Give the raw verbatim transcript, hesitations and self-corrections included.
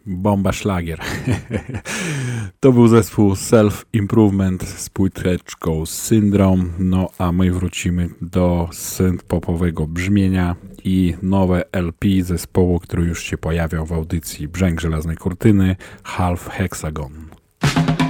Bomba szlagier. To był zespół Self Improvement z płyteczką Syndrome. No a my wrócimy do synth-popowego brzmienia i nowe L P zespołu, który już się pojawiał w audycji Brzęk Żelaznej Kurtyny, Half Hexagon.